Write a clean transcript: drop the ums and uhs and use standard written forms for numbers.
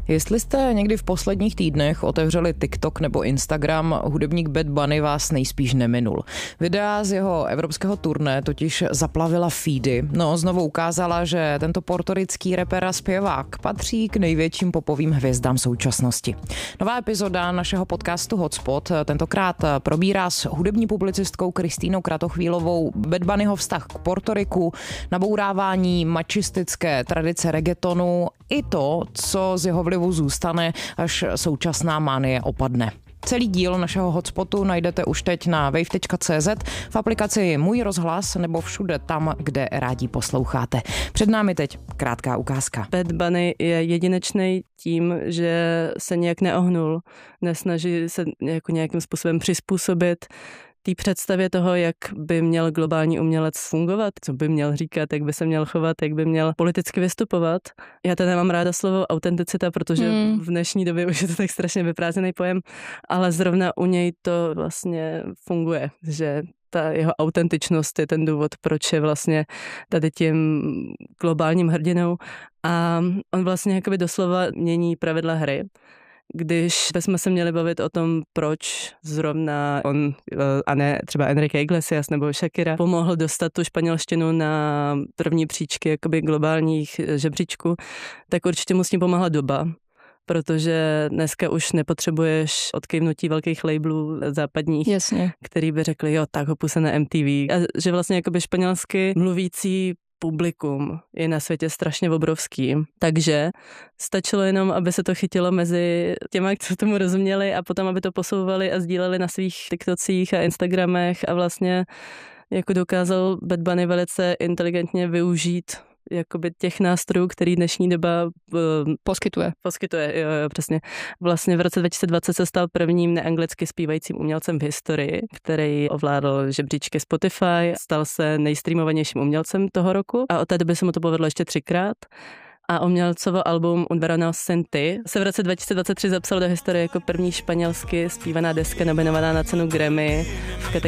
Jestli jste někdy v posledních týdnech otevřeli TikTok nebo Instagram, hudebník Bad Bunny vás nejspíš neminul. Videa z jeho evropského turné totiž zaplavila feedy. Znovu ukázala, že tento portorický rapper a zpěvák patří k největším popovým hvězdám současnosti. Nová epizoda našeho podcastu Hotspot tentokrát probírá s hudební publicistkou Kristýnou Kratochvílovou Bad Bunnyho vztah k Portoriku, nabourávání mačistické tradice reggaetonu i to, co z jeho vlivu zůstane, až současná mánie opadne. Celý díl našeho Hotspotu najdete už teď na wave.cz, v aplikaci Můj rozhlas nebo všude tam, kde rádi posloucháte. Před námi teď krátká ukázka. Bad Bunny je jedinečný tím, že se nějak neohnul, nesnaží se nějakým způsobem přizpůsobit té představě toho, jak by měl globální umělec fungovat, co by měl říkat, jak by se měl chovat, jak by měl politicky vystupovat. Já teda nemám ráda slovo autenticita, protože v dnešní době už je to tak strašně vyprázdněný pojem, ale zrovna u něj to vlastně funguje, že ta jeho autentičnost je ten důvod, proč je vlastně tady tím globálním hrdinou a on vlastně jakoby doslova mění pravidla hry. Když bychom se měli bavit o tom, proč zrovna on a ne třeba Enrique Iglesias nebo Shakira pomohl dostat tu španělštinu na první příčky jakoby globálních žebříčků, tak určitě mu s tím pomohla doba. Protože dneska už nepotřebuješ odkývnutí velkých labelů západních, Jasně. který by řekli, jo, tak ho puse na MTV. A že vlastně jakoby španělsky mluvící publikum je na světě strašně obrovský. Takže stačilo jenom, aby se to chytilo mezi těma, co tomu rozuměli a potom, aby to posouvali a sdíleli na svých TikTocích a Instagramech a vlastně jako dokázal Bad Bunny velice inteligentně využít jakoby těch nástrojů, který dnešní doba poskytuje, jo, přesně. Vlastně v roce 2020 se stal prvním neanglicky zpívajícím umělcem v historii, který ovládl žebříčky Spotify, stal se nejstreamovanějším umělcem toho roku a od té doby se mu to povedlo ještě 3krát. A umělcovo album Un verano sin ti se v roce 2023 zapsal do historie jako první španělsky zpívaná deska nominovaná na cenu Grammy v kategorii